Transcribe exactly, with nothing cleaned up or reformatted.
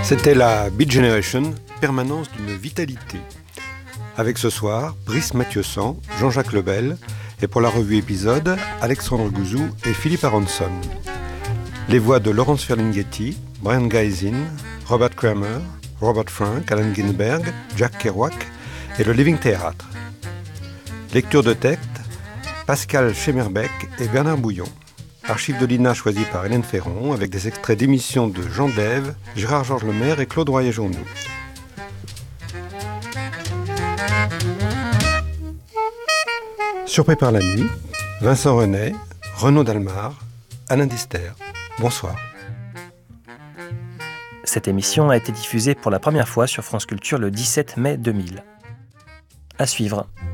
C'était la Beat Generation, permanence d'une vitalité. Avec ce soir, Brice Mathieu-San, Jean-Jacques Lebel, et pour la revue épisode, Alexandre Gouzou et Philippe Aronson. Les voix de Laurence Ferlinghetti, Brian Gaisin, Robert Kramer, Robert Frank, Allen Ginsberg, Jack Kerouac et le Living Theatre. Lecture de texte, Pascal Schemerbeck et Bernard Bouillon. Archives de l'I N A choisies par Hélène Ferron avec des extraits d'émissions de Jean Dève, Gérard-Georges Lemaire et Claude Royer-Journoux. Surpris par la nuit, Vincent Renet, Renaud Dalmar, Alain Dister. Bonsoir. Cette émission a été diffusée pour la première fois sur France Culture le dix-sept mai deux mille. À suivre.